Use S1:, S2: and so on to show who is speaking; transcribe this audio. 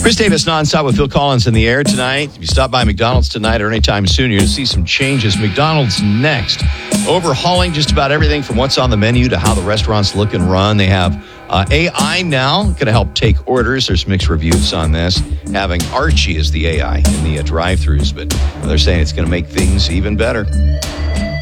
S1: Chris Davis nonstop with Phil Collins in the air tonight. If you stop by McDonald's tonight or anytime soon, you're going to see some changes. McDonald's next, overhauling just about everything from what's on the menu to how the restaurants look and run. They have AI now, going to help take orders. There's mixed reviews on this. Having Archie as the AI in the drive-thrus, but they're saying it's going to make things even better.